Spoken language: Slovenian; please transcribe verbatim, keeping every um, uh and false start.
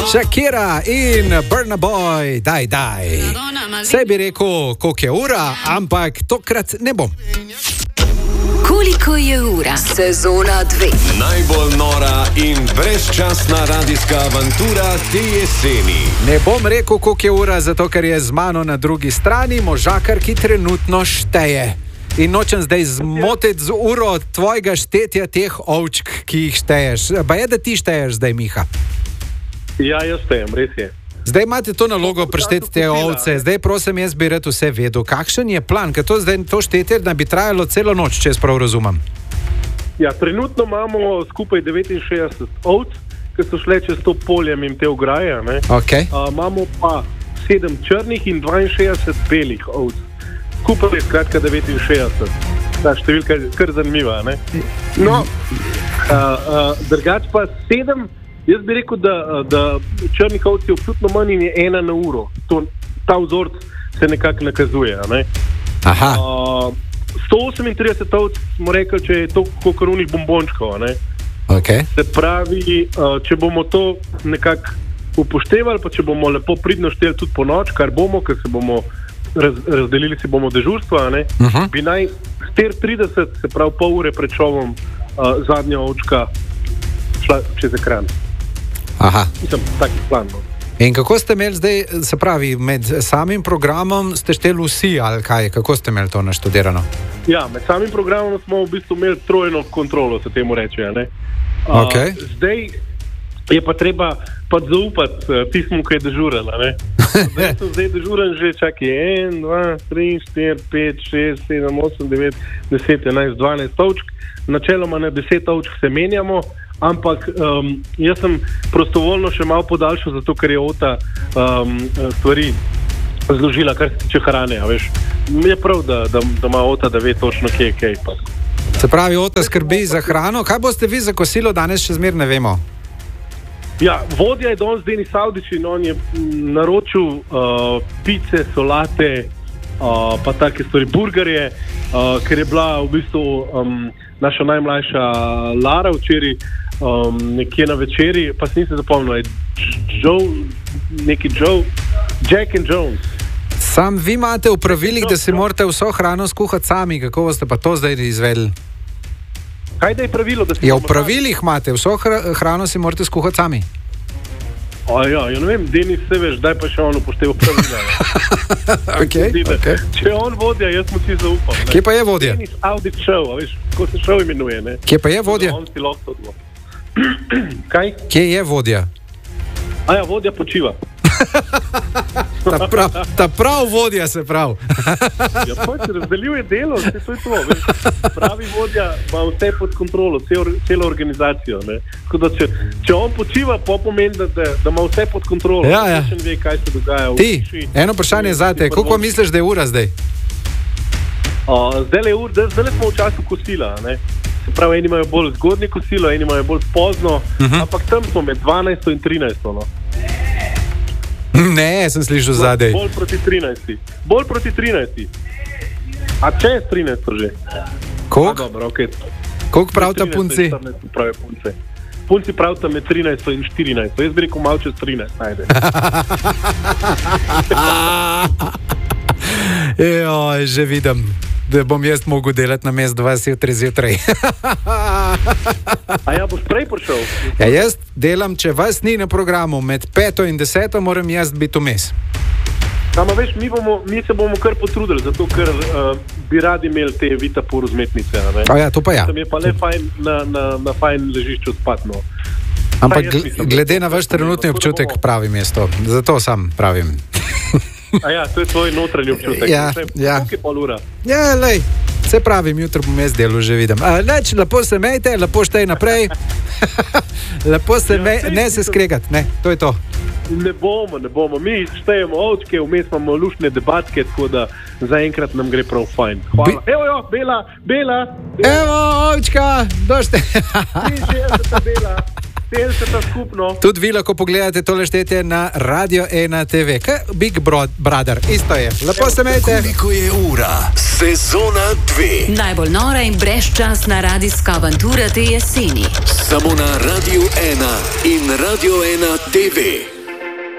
Shakira in Burna Boy, daj, daj. Saj bi rekel, koliko je ura, ampak tokrat ne bom. Koliko je ura? Sezona dve. Najbolj nora in brezčasna radijska avantura te jeseni. Ne bom rekel, koliko je ura, zato ker je z mano na drugi strani možakar, ki trenutno šteje. In nočem zdaj zmotiti z uro tvojega štetja teh ovčk, ki jih šteješ. Pa je, da ti šteješ zdaj, Miha? Ja, jaz štejem, res je. Zdaj imate to nalogo prešteti te ovce. Zdaj prosim, jaz bi rad vse vedel. Kakšen je plan? Ker to, zdaj, to štetje da bi trajalo celo noč, če jaz prav razumem. Ja, trenutno imamo skupaj devetinšestdeset ovc, ki so šle čez to polje in te ograje. Okay. Uh, imamo pa sedem črnih in dvainšestdeset belih ovc. Skupaj je skratka devetinšestdeset. Ta številka je kar zanimiva. Ne? No, uh, uh, drugač pa sedem. Jaz bi rekel, da, da črnih ovc je občutno manj in je ena na uro. To, ta vzorc se nekako nakazuje. Ne? Aha. Uh, sto osemintrideset ovc smo rekli, če je to kokorunih bombončkov. Ne? Okay. Se pravi, uh, če bomo to nekako upoštevali, pa če bomo lepo pridno šteli tudi po noč, kar bomo, ker se bomo raz, razdelili si bomo dežurstva, ne? Uh-huh. Bi naj štiri trideset, se pravi pol ure pred šovom, uh, zadnja ovčka šla čez ekran. Aha. Mislim, taki plan. No. In kako ste imeli zdaj, se pravi, med samim programom ste šteli vsi, ali kaj? Kako ste imeli to naštudirano? Ja, med samim programom smo v bistvu imeli trojno kontrolo, se temu reče. Ne? Uh, okay. Zdaj je pa treba pa zaupati uh, pismu, ki je dežurala. Ne? Zdaj so zdaj dežuran že čaki en, dva, tri, štiri, pet, šest, sedem, osem, devet, deset, enajst, dvanajst ovčk. Načeloma na deset ovčk se menjamo, ampak um, jaz sem prostovoljno še malo podaljšal, zato ker je Ota um, stvari zložila, kar se tiče hrane, a veš. Je prav, da, da, da ima Ota, da ve točno, kje je kaj. Pa. Se pravi, Ota skrbi za hrano. Kaj boste vi za kosilo danes, še zmer ne vemo? Ja, vodja je danes Denis Avdić in on je naročil uh, pice, solate, uh, pa take stvari, burgerje, uh, ker je bila v bistvu um, naša najmlajša Lara včeraj um, nekje na večeri, pa se nisem zapomnil, je Joe, neki Joe, Jack and Jones. Sam vi imate v pravilih, da si morate vso hrano skuhati sami, kako boste pa to zdaj izvedeli? Kaj da je pravilo, da si... Ja, v pravilih imate, vso hrano si morate skuhati sami. O ja, ja ne vem, Denis, se veš, daj pa še on upošteva pravila. okay, okay. Če je on vodja, jaz mu si zaupam. Ne? Kje pa je vodja? Denis Avdić show, a veš, ko se show imenuje, ne? Kje pa je vodja? On si lahko odlo. Kaj? Kje je vodja? A ja, vodja počiva. ta, prav, ta prav vodja se prav. Ja, pač razdeljuje delo, vse to je to. Veš. Pravi vodja ima vse pod kontrolo, cel, celo organizacijo. Ne. Tako da, če, če on počiva, pa pomeni, da, da, da ima vse pod kontrolo. Ja, ja. Ne ve, kaj se dogaja. Ti, eno vprašanje za te. Koliko misliš, da je ura zdaj? Uh, zdaj je ura, zdaj smo v času kosila. Ne. Se pravi, eni imajo bolj zgodnje kosilo, eni imajo bolj pozno, uh-huh. ampak tam smo med dvanajsto in trinajsto. No. Ne, sem slišal zadej. Bolj proti trinajsti. Bolj proti trinajsti. A čez trinajsto že? Koliko? Okay. Koliko pravita punci? Pravi punce. Punci pravita med trinajsto in štirinajsto. Jaz bi rekel malo čez trinajst. Najde. Joj, že vidim, da bom jaz mogel delati na mest dvajset jutri zjutraj. A ja, boš prej prišel? Ja, jaz delam, če vas ni na programu, med peto in deseto moram jaz biti vmes. Sama veš, mi, bomo, mi se bomo kar potrudili, zato ker uh, bi radi imeli te Vitapur vzmetnice. A ja, to pa ja. Tam je pa le fajn na, na, na fajn ležišču spatno. Ampak glede na vaš trenutni občutek pravim jaz to. Zato sam pravim. A ja, to je tvoj notranji občutek. Ja, ja. Koliko je pol ura? Ja, lej, se pravim, jutro bom jaz delo že vidim. A, leč, lepo se mejte, lepo štej naprej. Lepo se mej, ne se skregati, ne, to je to. Ne bomo, ne bomo. Mi štejemo ovčke, vmes imamo lušne debatke, tako da zaenkrat nam gre prav fajn. Hvala. Bi... Evo jo, Bela, Bela. Bela. Evo, ovčka, došte. triinšestdeseta Bela. štirideset skupno. Tudi vi lahko pogledate tole štetje na Radio ena te ve. Kaj Big Brother, isto je. Lepo se imejte. Koliko je ura? Sezona dve. Najbolj nora in brezčasna radijska avantura te jeseni. Samo na Radio ena in Radio ena te ve.